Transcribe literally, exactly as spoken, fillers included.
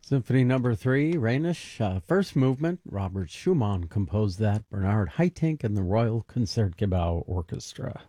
Symphony Number Three, Rhenish, uh, first movement. Robert Schumann composed that. Bernard Haitink and the Royal Concertgebouw Orchestra.